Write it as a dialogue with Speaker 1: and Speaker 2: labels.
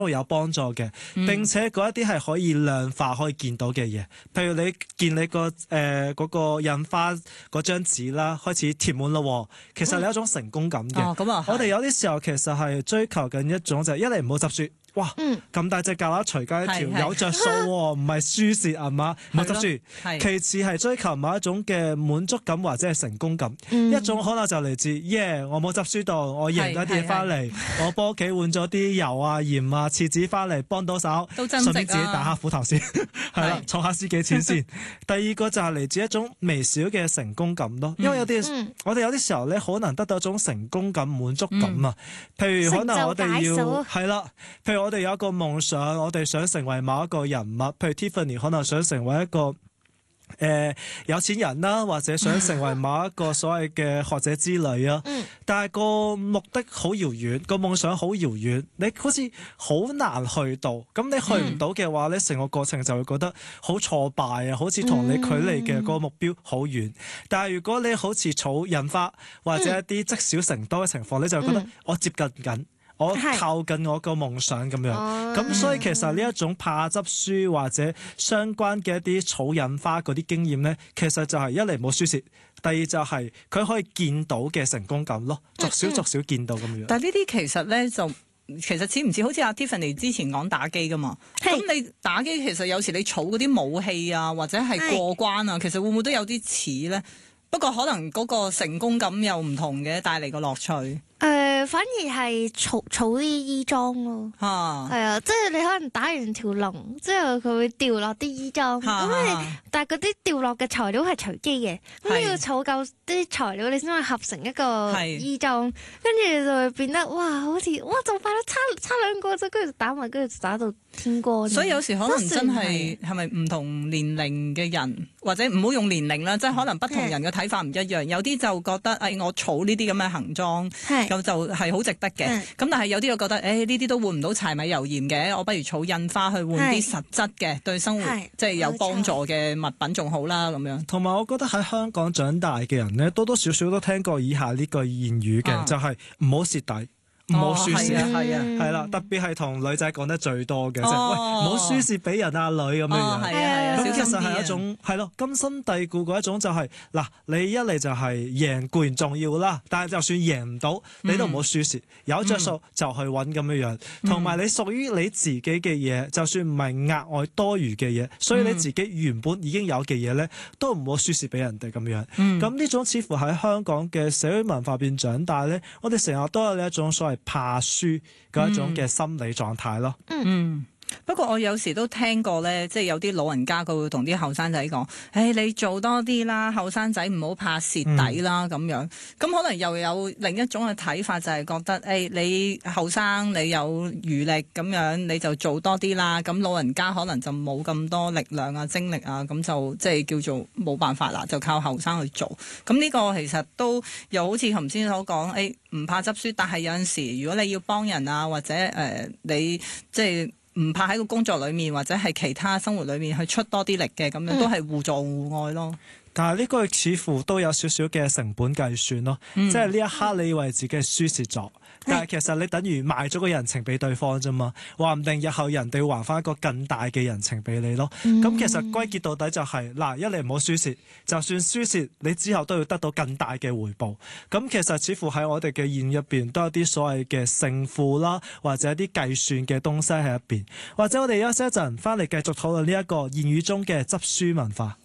Speaker 1: 會有幫助嘅，並且嗰一啲係可以量化可以見到嘅嘢，譬如你見你嗰個印花嗰張紙啦，開始填滿咯，其實你有一種成功感嘅。我哋有啲時候其實係追求緊一種就係一嚟唔好執輸。哇！咁大隻蛤乸隨街跳有着數喎，唔係輸蝕係嘛？唔好執輸。其次係追求某一種嘅滿足感或者係成功感，一種可能就嚟自我冇執輸到，我贏咗啲嘢翻嚟，我幫屋企換咗啲油啊、鹽啊、廁紙翻嚟幫到手，順便自己打下斧頭先，係啦，儲下私己錢先。第二個就係嚟自一種微小嘅成功感咯，因為我哋有啲時候咧，可能得到一種成功感、滿足感啊。譬如可能我哋要係啦，譬如我哋有一個夢想，我哋想成為某一個人物，譬如 Tiffany 可能想成為一個有錢人啦，或者想成為某一個所謂嘅學者之類啊。但係個目的好遙遠，個夢想好遙遠，你好似好難去到。咁你去唔到嘅話咧，成個過程就會覺得好挫敗啊，好似同你距離嘅個目標好遠。但係如果你好似儲印花或者一啲積少成多嘅情況，你就會覺得我接近緊。我靠近我個夢想咁樣，咁所以其實呢一種怕執輸或者相關嘅一啲儲印花嗰啲經驗咧，其實就係一嚟冇輸蝕，第二就係佢可以見到嘅成功感咯，逐少見到咁樣。
Speaker 2: 但係呢啲其實咧其實似唔似好似阿 Tiffany 之前講打機噶嘛？咁你打機其實有時你儲嗰啲武器啊，或者係過關啊，其實會唔會都有啲似咧？不過可能嗰個成功感又唔同嘅，帶嚟個樂趣。
Speaker 3: 反而係儲啲衣裝咯，係啊，即係你可能打完條龍之後，佢會掉落啲衣裝，但係嗰啲掉落嘅材料係隨機嘅，咁你要儲夠啲材料，你先可以合成一個衣裝，跟住就會變得好似就快啦，差兩個啫，跟住打埋，跟住打到天光。所
Speaker 2: 以有時可能真係咪唔同年齡嘅人，或者唔好用年齡啦，即係可能不同人嘅睇法唔一樣，有啲就覺得我儲呢啲咁嘅行裝，咁就係好值得嘅。咁但係有啲又覺得呢啲都換唔到柴米油鹽嘅，我不如儲印花去換啲實質嘅，對生活即係有幫助嘅物品仲好啦咁樣。
Speaker 1: 同埋我覺得喺香港長大嘅人呢，多多少少都聽過以下呢句諺語嘅，就係唔好蝕底。唔好輸蝕，係啦，特別係同女仔講得最多嘅，即係喂唔好輸蝕俾人啊女咁樣樣。咁其實係一種係咯根深蒂固嗰一種就係嗱，你一嚟就係贏固然重要啦，但係就算贏唔到，你都唔好輸蝕，有着數就去揾咁樣樣。同埋你屬於你自己嘅嘢，就算唔係額外多餘嘅嘢，所以你自己原本已經有嘅嘢咧，都唔好輸蝕俾人哋咁樣。咁呢種似乎喺香港嘅社會文化邊長大咧，我哋成日都有呢一種所謂怕輸嗰一種嘅心理狀態咯。
Speaker 2: 不過我有時都聽過咧，即係有啲老人家佢會同啲後生仔講：你做多啲啦，後生仔唔好怕蝕底啦咁樣。咁可能又有另一種嘅睇法，就係覺得你後生你有餘力咁樣，你就做多啲啦。咁老人家可能就冇咁多力量啊、精力啊，咁就即係叫做冇辦法啦，就靠後生去做。咁呢個其實都又好似頭先所講，唔怕執輸，但係有陣時如果你要幫人啊，或者你即係唔怕喺個工作裏面或者係其他生活裏面去出多啲力嘅，咁樣都係互助互愛咯。
Speaker 1: 但係呢個似乎都有少少嘅成本計算咯，即係呢一刻你以為自己係輸蝕咗，但係其實你等於賣咗個人情俾對方啫嘛，話唔定日後人哋會還翻一個更大嘅人情俾你咯。咁其實歸結到底就係嗱，一嚟唔好輸蝕，就算輸蝕你之後都要得到更大嘅回報。咁其實似乎喺我哋嘅言入邊都有啲所謂嘅勝負啦，或者一啲計算嘅東西喺入邊。或者我哋休息一陣，翻嚟繼續討論呢一個言語中嘅執輸文化。